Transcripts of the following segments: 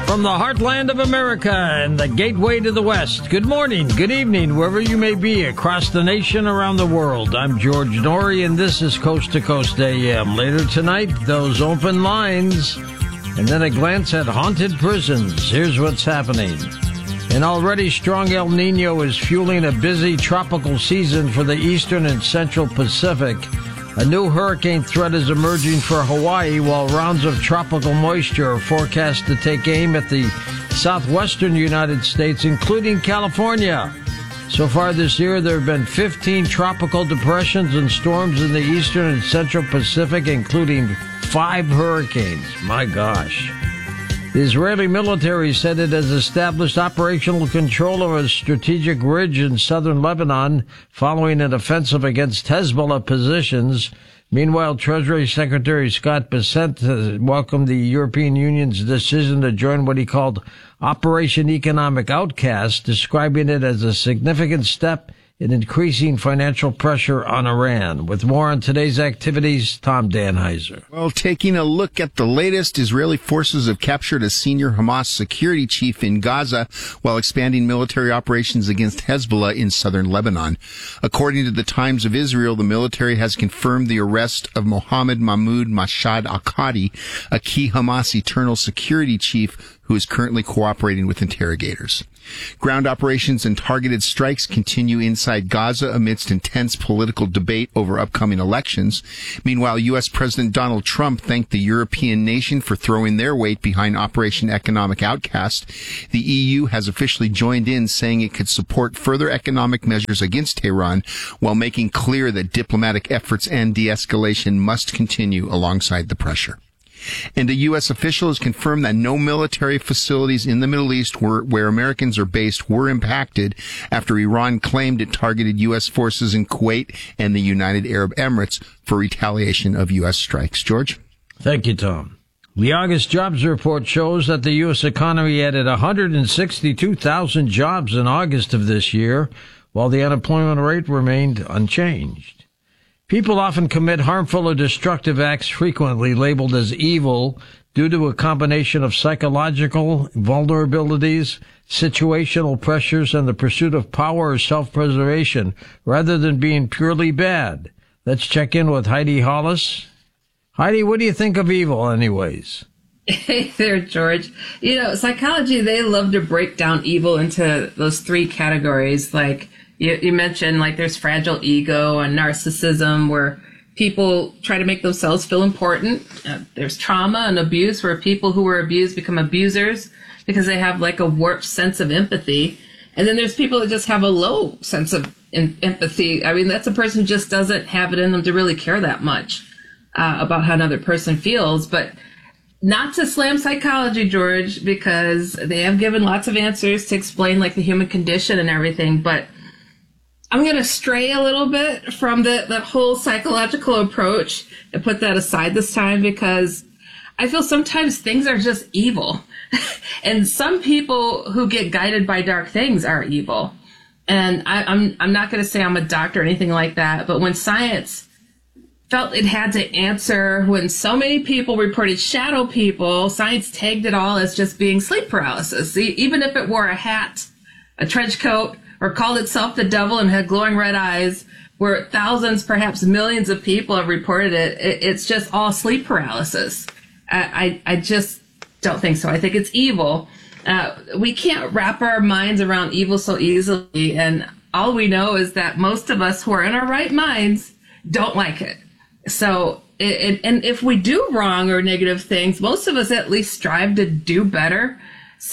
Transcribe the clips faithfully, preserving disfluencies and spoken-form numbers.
From the heartland of America and the gateway to the West, good morning, good evening, wherever you may be across the nation, around the world. I'm George Norrie, and this is Coast to Coast A M. Later tonight, those open lines, and then a glance at haunted prisons. Here's what's happening. An already strong El Nino is fueling a busy tropical season for the eastern and central Pacific. A new hurricane threat is emerging for Hawaii, while rounds of tropical moisture are forecast to take aim at the southwestern United States, including California. So far this year, there have been fifteen tropical depressions and storms in the eastern and central Pacific, including five hurricanes. My gosh. The Israeli military said it has established operational control of a strategic ridge in southern Lebanon following an offensive against Hezbollah positions. Meanwhile, Treasury Secretary Scott Bessent welcomed the European Union's decision to join what he called Operation Economic Outcast, describing it as a significant step in increasing financial pressure on Iran. With more on today's activities, Tom Danheiser. Well, taking a look at the latest, Israeli forces have captured a senior Hamas security chief in Gaza while expanding military operations against Hezbollah in southern Lebanon. According to the Times of Israel, the military has confirmed the arrest of Mohammed Mahmoud Mashad Al-Qadi, a key Hamas internal security chief who is currently cooperating with interrogators. Ground operations and targeted strikes continue inside Gaza amidst intense political debate over upcoming elections. Meanwhile, U S President Donald Trump thanked the European nation for throwing their weight behind Operation Economic Outcast. The E U has officially joined in, saying it could support further economic measures against Tehran while making clear that diplomatic efforts and de-escalation must continue alongside the pressure. And a U S official has confirmed that no military facilities in the Middle East were, where Americans are based were impacted after Iran claimed it targeted U S forces in Kuwait and the United Arab Emirates for retaliation of U S strikes. George? Thank you, Tom. The August jobs report shows that the U S economy added one hundred sixty-two thousand jobs in August of this year, while the unemployment rate remained unchanged. People often commit harmful or destructive acts frequently labeled as evil due to a combination of psychological vulnerabilities, situational pressures, and the pursuit of power or self-preservation, rather than being purely bad. Let's check in with Heidi Hollis. Heidi, what do you think of evil anyways? Hey there, George. You know, psychology, they love to break down evil into those three categories, like You, you mentioned, like, there's fragile ego and narcissism, where people try to make themselves feel important. Uh, there's trauma and abuse, where people who were abused become abusers because they have, like, a warped sense of empathy. And then there's people that just have a low sense of em- empathy. I mean, that's a person who just doesn't have it in them to really care that much uh, about how another person feels. But not to slam psychology, George, because they have given lots of answers to explain, like, the human condition and everything, but I'm going to stray a little bit from the, the whole psychological approach and put that aside this time, because I feel sometimes things are just evil. And some people who get guided by dark things are evil. And I, I'm, I'm not going to say I'm a doctor or anything like that, but when science felt it had to answer, when so many people reported shadow people, science tagged it all as just being sleep paralysis. Even if it wore a hat, a trench coat, or called itself the devil and had glowing red eyes, where thousands, perhaps millions of people have reported it, it's just all sleep paralysis. I, I, I just don't think so. I think it's evil. Uh, we can't wrap our minds around evil so easily, and all we know is that most of us who are in our right minds don't like it. So, it, it, and if we do wrong or negative things, most of us at least strive to do better,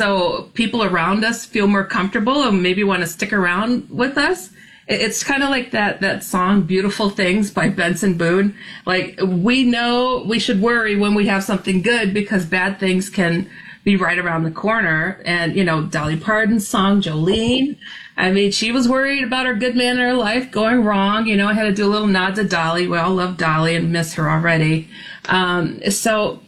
so people around us feel more comfortable and maybe want to stick around with us. It's kind of like that, that song, Beautiful Things by Benson Boone. Like, we know we should worry when we have something good because bad things can be right around the corner. And, you know, Dolly Parton's song, Jolene, I mean, she was worried about her good man in her life going wrong. You know, I had to do a little nod to Dolly. We all love Dolly and miss her already. Um, so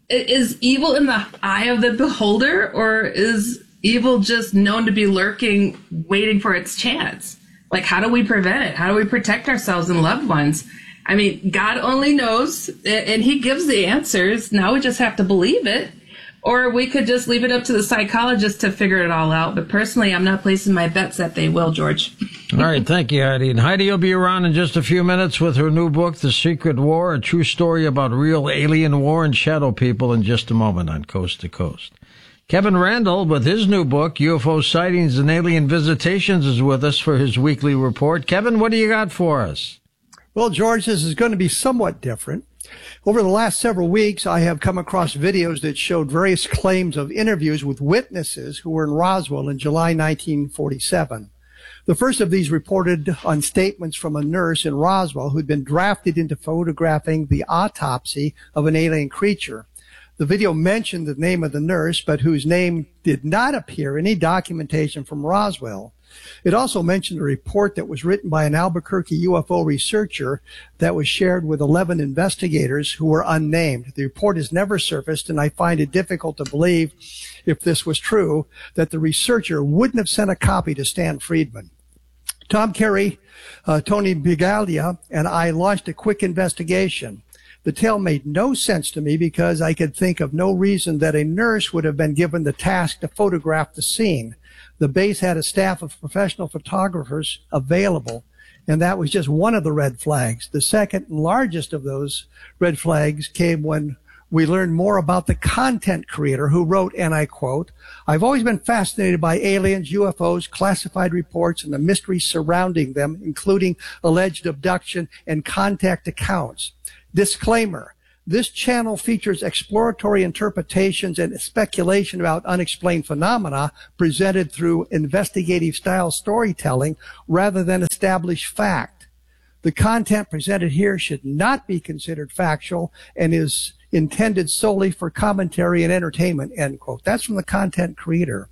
is evil in the eye of the beholder, or is evil just known to be lurking, waiting for its chance? Like, how do we prevent it? How do we protect ourselves and loved ones? I mean, God only knows, and he gives the answers. Now we just have to believe it. Or we could just leave it up to the psychologists to figure it all out. But personally, I'm not placing my bets that they will, George. All right, thank you, Heidi. And Heidi will be around in just a few minutes with her new book, The Secret War, a true story about real alien war and shadow people, in just a moment on Coast to Coast. Kevin Randle, with his new book, U F O Sightings and Alien Visitations, is with us for his weekly report. Kevin, what do you got for us? Well, George, this is going to be somewhat different. Over the last several weeks, I have come across videos that showed various claims of interviews with witnesses who were in Roswell in July nineteen forty-seven. The first of these reported on statements from a nurse in Roswell who'd been drafted into photographing the autopsy of an alien creature. The video mentioned the name of the nurse, but whose name did not appear in any documentation from Roswell. It also mentioned a report that was written by an Albuquerque U F O researcher that was shared with eleven investigators who were unnamed. The report has never surfaced, and I find it difficult to believe, if this was true, that the researcher wouldn't have sent a copy to Stan Friedman. Tom Carey, uh, Tony Bigaglia, and I launched a quick investigation. The tale made no sense to me because I could think of no reason that a nurse would have been given the task to photograph the scene. The base had a staff of professional photographers available, and that was just one of the red flags. The second and largest of those red flags came when we learned more about the content creator who wrote, and I quote, "I've always been fascinated by aliens, U F Os, classified reports, and the mysteries surrounding them, including alleged abduction and contact accounts. Disclaimer. This channel features exploratory interpretations and speculation about unexplained phenomena presented through investigative style storytelling rather than established fact. The content presented here should not be considered factual and is intended solely for commentary and entertainment," end quote. That's from the content creator.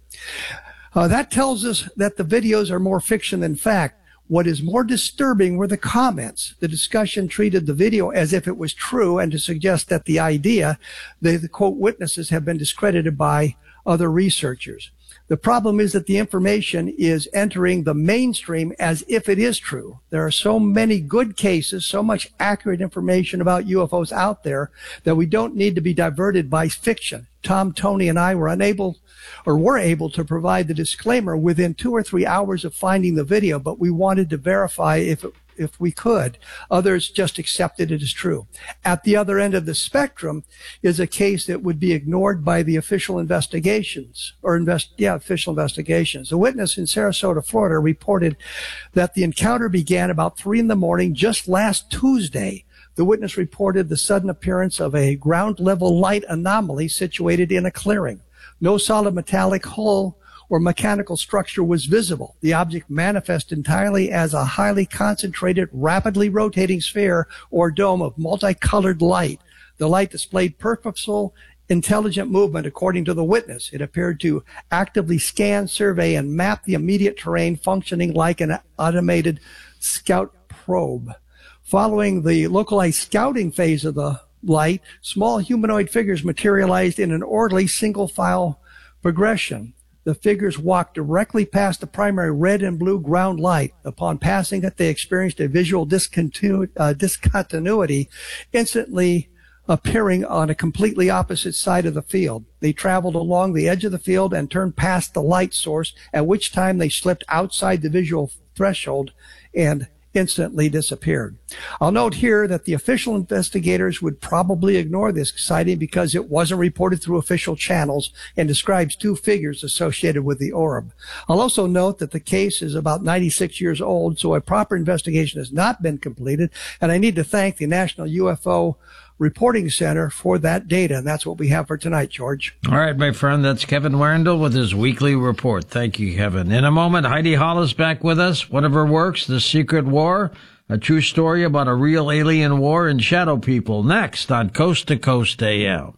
Uh, that tells us that the videos are more fiction than fact. What is more disturbing were the comments. The discussion treated the video as if it was true and to suggest that the idea, the, the quote, witnesses have been discredited by other researchers. The problem is that the information is entering the mainstream as if it is true. There are so many good cases, so much accurate information about U F Os out there that we don't need to be diverted by fiction. Tom, Tony, and I were unable or were able to provide the disclaimer within two or three hours of finding the video, but we wanted to verify if it, if we could. Others just accepted it as true. At the other end of the spectrum is a case that would be ignored by the official investigations, or invest, yeah, official investigations. A witness in Sarasota, Florida, reported that the encounter began about three in the morning just last Tuesday. The witness reported the sudden appearance of a ground-level light anomaly situated in a clearing. No solid metallic hull or mechanical structure was visible. The object manifested entirely as a highly concentrated, rapidly rotating sphere or dome of multicolored light. The light displayed purposeful, intelligent movement, according to the witness. It appeared to actively scan, survey, and map the immediate terrain, functioning like an automated scout probe. Following the localized scouting phase of the light, small humanoid figures materialized in an orderly single-file progression. The figures walked directly past the primary red and blue ground light. Upon passing it, they experienced a visual discontinu- uh, discontinuity, instantly appearing on a completely opposite side of the field. They traveled along the edge of the field and turned past the light source, at which time they slipped outside the visual threshold and instantly disappeared. I'll note here that the official investigators would probably ignore this sighting because it wasn't reported through official channels and describes two figures associated with the orb. I'll also note that the case is about ninety-six years old, so a proper investigation has not been completed, and I need to thank the National U F O Reporting Center for that data, and that's what we have for tonight, George. All right, my friend, that's Kevin Randle with his weekly report. Thank you, Kevin. In a moment, Heidi Hollis back with us. One of her works, The Secret War, a true story about a real alien war and shadow people, next on Coast to Coast A M.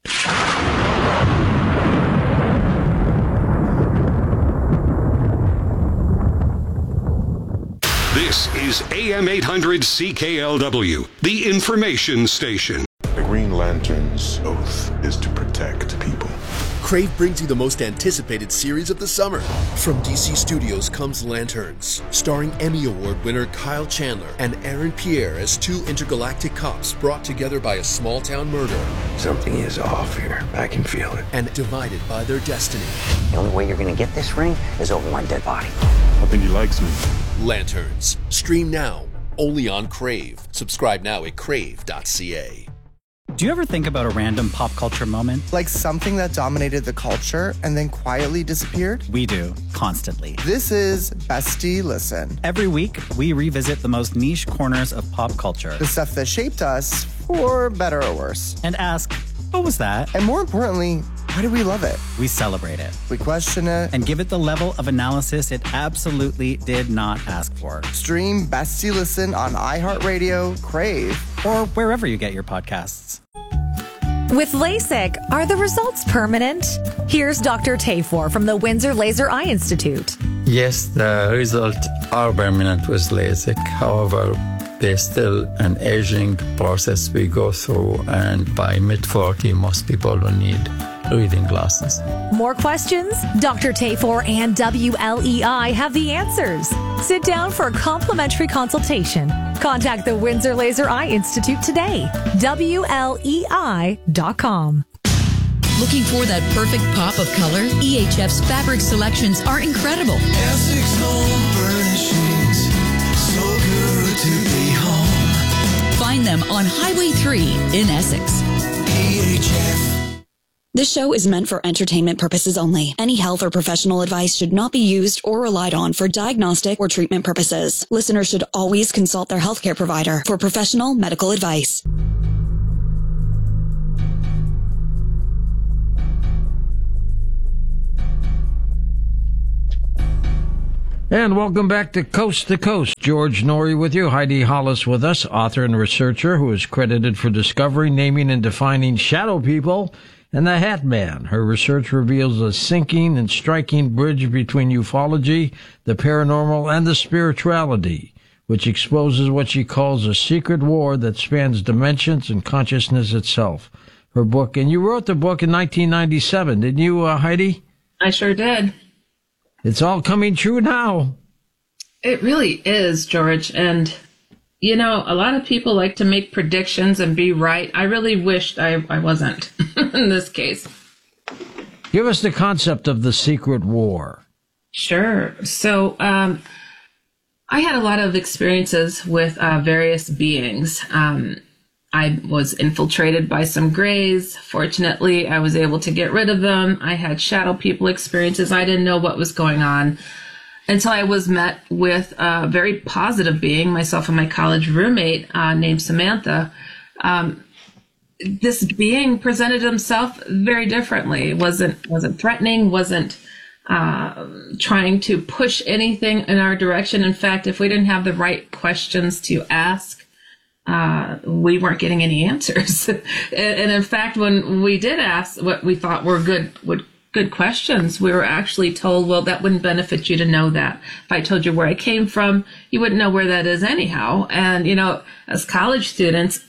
This is A M eight hundred C K L W, the information station. The Green Lantern's oath is to protect people. Crave brings you the most anticipated series of the summer. From D C Studios comes Lanterns, starring Emmy Award winner Kyle Chandler and Aaron Pierre as two intergalactic cops brought together by a small-town murder. Something is off here. I can feel it. And divided by their destiny. The only way you're going to get this ring is over my dead body. I think he likes me. Lanterns. Stream now. Only on Crave. Subscribe now at crave dot c a. Do you ever think about a random pop culture moment? Like something that dominated the culture and then quietly disappeared? We do, constantly. This is Bestie Listen. Every week, we revisit the most niche corners of pop culture. The stuff that shaped us, for better or worse. And ask, what was that? And more importantly, why do we love it? We celebrate it. We question it. And give it the level of analysis it absolutely did not ask for. Stream Bestie Listen on iHeartRadio, Crave, or wherever you get your podcasts. With LASIK, are the results permanent? Here's Doctor Tafor from the Windsor Laser Eye Institute. Yes, the results are permanent with LASIK. However, there's still an aging process we go through, and by mid forty, most people will need reading glasses. More questions? Doctor Tafor and W L E I have the answers. Sit down for a complimentary consultation. Contact the Windsor Laser Eye Institute today. W L E I dot com. Looking for that perfect pop of color? E H F's fabric selections are incredible. Essex Home Furnishings, so good to be home. Find them on Highway three in Essex. E H F. This show is meant for entertainment purposes only. Any health or professional advice should not be used or relied on for diagnostic or treatment purposes. Listeners should always consult their healthcare provider for professional medical advice. And welcome back to Coast to Coast. George Noory with you. Heidi Hollis with us, author and researcher who is credited for discovering, naming, and defining shadow people and the Hat Man. Her research reveals a sinking and striking bridge between ufology, the paranormal, and the spirituality, which exposes what she calls a secret war that spans dimensions and consciousness itself. Her book, and you wrote the book in nineteen ninety-seven, didn't you, uh, Heidi? I sure did. It's all coming true now. It really is, George. And, you know, a lot of people like to make predictions and be right. I really wished I, I wasn't in this case. Give us the concept of the secret war. Sure. So um, I had a lot of experiences with uh, various beings. Um, I was infiltrated by some grays. Fortunately, I was able to get rid of them. I had shadow people experiences. I didn't know what was going on until I was met with a very positive being, myself and my college roommate uh, named Samantha. Um, this being presented himself very differently. It wasn't wasn't threatening, wasn't uh, trying to push anything in our direction. In fact, if we didn't have the right questions to ask, uh, we weren't getting any answers. and, and in fact, when we did ask what we thought were good would good questions, we were actually told, well, that wouldn't benefit you to know that. If I told you where I came from, you wouldn't know where that is anyhow. And, you know, as college students,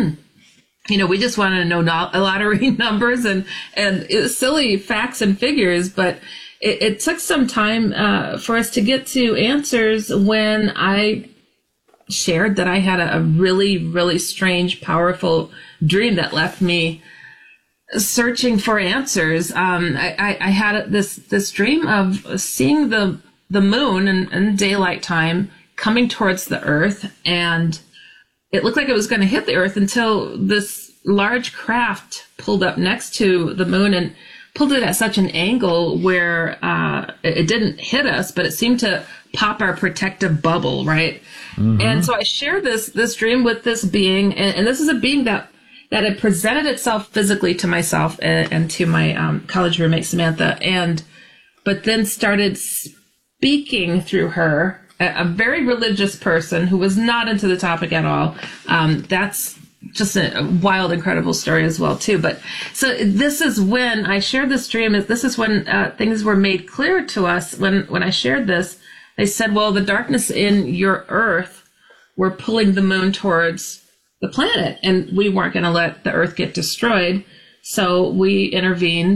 you know, we just want to know lottery numbers and, and silly facts and figures. But it, it took some time uh, for us to get to answers when I shared that I had a, a really, really strange, powerful dream that left me searching for answers. Um, I, I, I had this this dream of seeing the the moon in, in daylight time coming towards the Earth, and it looked like it was going to hit the Earth until this large craft pulled up next to the moon and pulled it at such an angle where uh, it, it didn't hit us, but it seemed to pop our protective bubble, right? Mm-hmm. And so I shared this this dream with this being, and, and this is a being that that had presented itself physically to myself and, and to my um, college roommate, Samantha, and but then started speaking through her, a, a very religious person who was not into the topic at all. Um, that's just a, a wild, incredible story as well, too. But so this is when I shared this dream. This is when uh, things were made clear to us. When, when I shared this, they said, well, the darkness in your Earth, we're pulling the moon towards the planet, and we weren't going to let the Earth get destroyed. So we intervened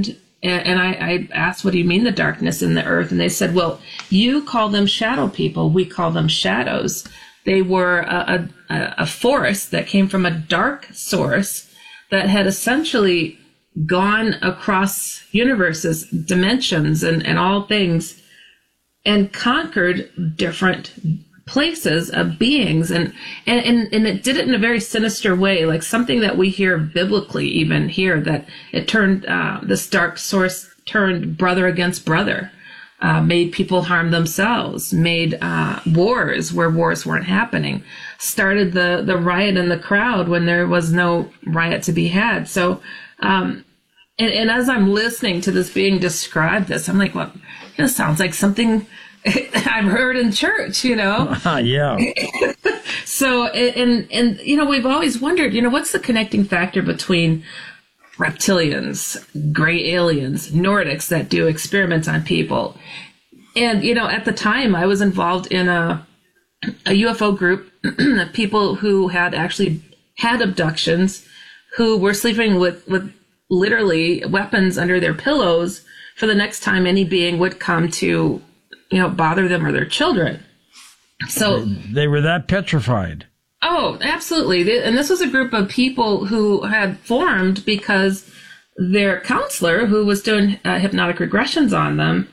And, and I, I asked, what do you mean the darkness in the earth? And they said, well, you call them shadow people. We call them shadows. They were a, a, a force that came from a dark source that had essentially gone across universes, dimensions, and, and all things, and conquered different places of beings. And, and, and, and it did it in a very sinister way, like something that we hear biblically even here, that it turned, uh, this dark source turned brother against brother, uh, made people harm themselves, made uh, wars where wars weren't happening, started the, the riot in the crowd when there was no riot to be had. So, um, and, and as I'm listening to this being described this, I'm like, well, this sounds like something I've heard in church, you know? Uh, yeah. So, and, and, you know, we've always wondered, you know, what's the connecting factor between reptilians, gray aliens, Nordics that do experiments on people? And, you know, at the time I was involved in a, a U F O group of people who had actually had abductions, who were sleeping with, with literally weapons under their pillows for the next time any being would come to, you know, bother them or their children. So they, they were that petrified. Oh, absolutely. And this was a group of people who had formed because their counselor, who was doing uh, hypnotic regressions on them,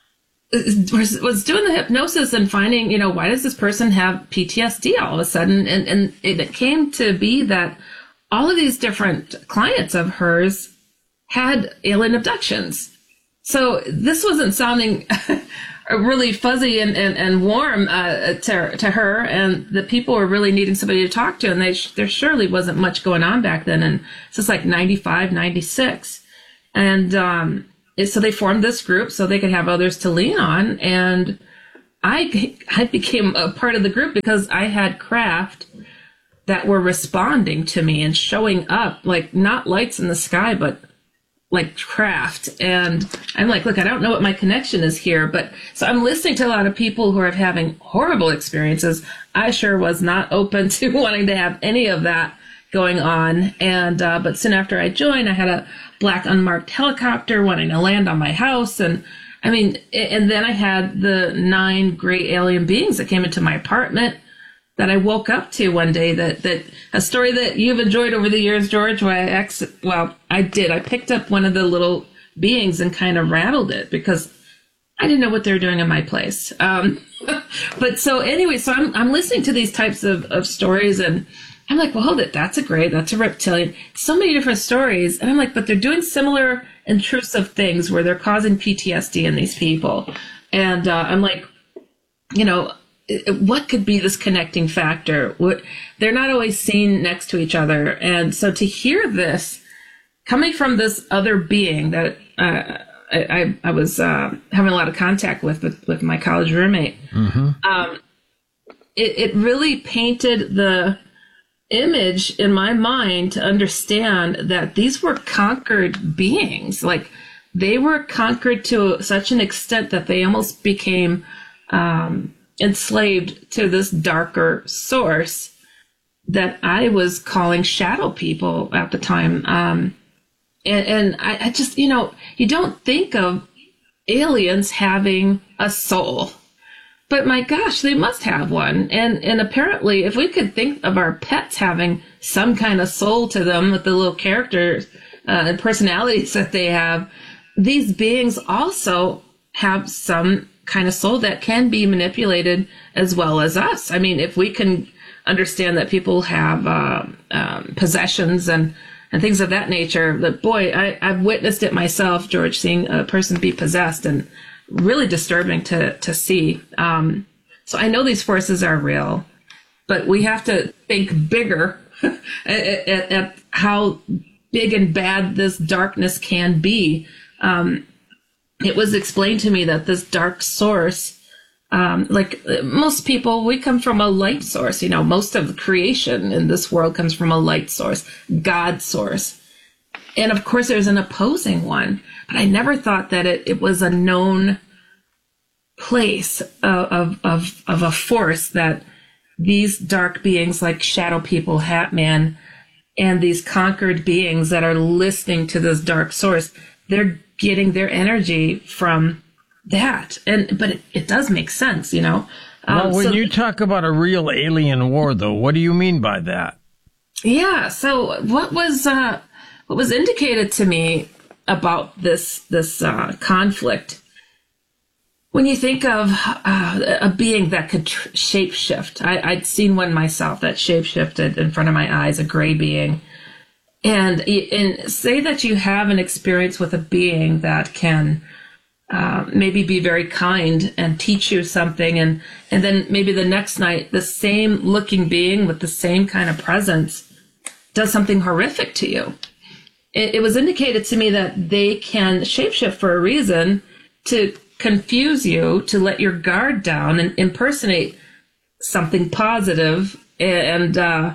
was, was doing the hypnosis and finding, you know, why does this person have P T S D all of a sudden? And, and it came to be that all of these different clients of hers had alien abductions. So this wasn't sounding really fuzzy and, and, and warm uh, to, to her, and the people were really needing somebody to talk to, and they sh- there surely wasn't much going on back then, and this is like ninety-five, ninety-six. And um, it, so they formed this group so they could have others to lean on, and I, I became a part of the group because I had craft that were responding to me and showing up, like not lights in the sky, but like craft. And I'm like, look, I don't know what my connection is here, but so I'm listening to a lot of people who are having horrible experiences. I sure was not open to wanting to have any of that going on. And, uh, but soon after I joined, I had a black unmarked helicopter wanting to land on my house. And I mean, and then I had the nine gray alien beings that came into my apartment that I woke up to one day, that, that a story that you've enjoyed over the years, George, where I ex- well, I did. I picked up one of the little beings and kind of rattled it because I didn't know what they were doing in my place. Um, but so anyway, so I'm, I'm listening to these types of, of stories, and I'm like, well, hold it. That's a gray, that's a reptilian. So many different stories. And I'm like, but they're doing similar intrusive things where they're causing P T S D in these people. And uh, I'm like, you know, what could be this connecting factor? What, they're not always seen next to each other. And so to hear this coming from this other being that uh, I, I was uh, having a lot of contact with, with, with my college roommate, mm-hmm. um, it, it really painted the image in my mind to understand that these were conquered beings. Like, they were conquered to such an extent that they almost became um, enslaved to this darker source that I was calling shadow people at the time. Um, and and I, I just, you know, you don't think of aliens having a soul, but my gosh, they must have one. And, and apparently, if we could think of our pets having some kind of soul to them with the little characters uh, and personalities that they have, these beings also have some kind of soul that can be manipulated as well as us. I mean, if we can understand that people have uh, um, possessions and, and things of that nature, that boy, I, I've witnessed it myself, George, seeing a person be possessed, and really disturbing to, to see. Um, so I know these forces are real, but we have to think bigger at, at, at how big and bad this darkness can be. Um, It was explained to me that this dark source, um, like most people, we come from a light source. You know, most of the creation in this world comes from a light source, God source. And of course, there's an opposing one. But I never thought that it, it was a known place of, of, of, of a force that these dark beings like shadow people, Hat Man, and these conquered beings that are listening to this dark source, they're getting their energy from that. And but it, it does make sense, you know. Um, well, when so, you talk about a real alien war, though, what do you mean by that? Yeah. So what was uh, what was indicated to me about this this uh, conflict? When you think of uh, a being that could tr- shapeshift, I, I'd seen one myself that shapeshifted in front of my eyes, a gray being. And, and say that you have an experience with a being that can uh, maybe be very kind and teach you something. And, and then maybe the next night, the same looking being with the same kind of presence does something horrific to you. It, it was indicated to me that they can shapeshift for a reason, to confuse you, to let your guard down and impersonate something positive, and uh,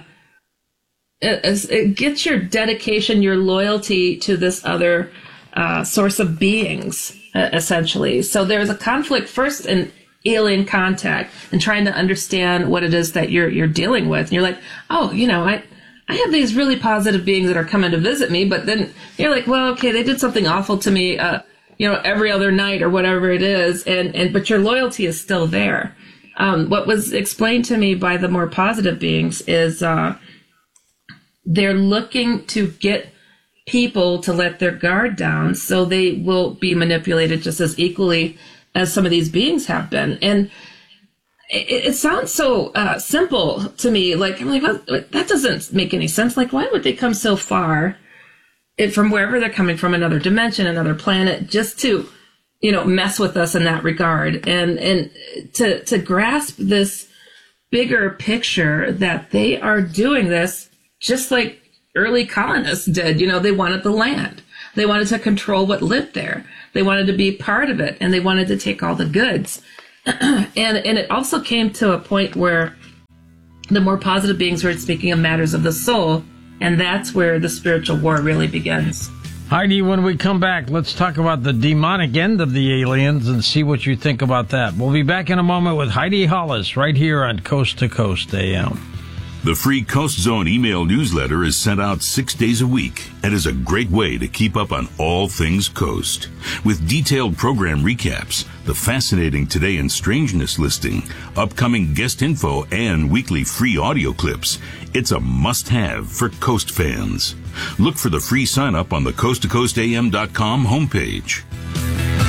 it, it gets your dedication, your loyalty to this other uh, source of beings, uh, essentially. So there's a conflict first in alien contact and trying to understand what it is that you're you're dealing with. And you're like, oh, you know, I I have these really positive beings that are coming to visit me, but then you're like, well, okay, they did something awful to me, uh, you know, every other night or whatever it is, and, and but your loyalty is still there. Um, what was explained to me by the more positive beings is uh, they're looking to get people to let their guard down so they will be manipulated just as equally as some of these beings have been. And it, it sounds so uh, simple to me. Like, I'm like, well, that doesn't make any sense. Like, why would they come so far It, from wherever they're coming from, another dimension, another planet, just to, you know, mess with us in that regard, and and to to grasp this bigger picture that they are doing this just like early colonists did. You know, they wanted the land, they wanted to control what lived there, they wanted to be part of it, and they wanted to take all the goods. and and it also came to a point where the more positive beings were speaking of matters of the soul. And that's where the spiritual war really begins. Heidi, when we come back, let's talk about the demonic end of the aliens and see what you think about that. We'll be back in a moment with Heidi Hollis right here on Coast to Coast A M. The free Coast Zone email newsletter is sent out six days a week and is a great way to keep up on all things Coast. With detailed program recaps, the fascinating Today in Strangeness listing, upcoming guest info, and weekly free audio clips, it's a must-have for Coast fans. Look for the free sign-up on the coast to coast a m dot com homepage.